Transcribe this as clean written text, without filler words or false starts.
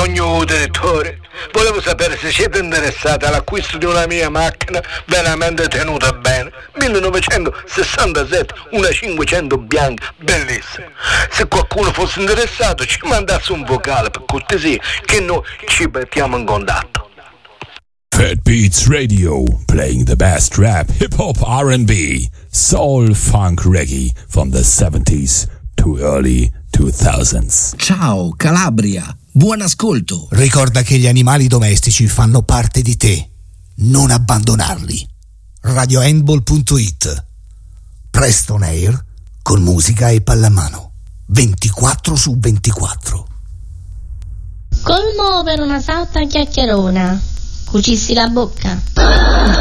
Signor direttore, volevo sapere se siete interessati all'acquisto di una mia macchina veramente tenuta bene. 1967, una 500 bianca, bellissima. Se qualcuno fosse interessato ci mandasse un vocale per cortesia che noi ci mettiamo in contatto. Fat Beats Radio, playing the best rap, hip hop, R&B, soul, funk, reggae from the 70s to early 2000s. Ciao Calabria, buon ascolto. Ricorda che gli animali domestici fanno parte di te, non abbandonarli. RadioHandball.it. Preston Air con musica e pallamano 24/24. Colmo per una salta chiacchierona. Cucissi la bocca.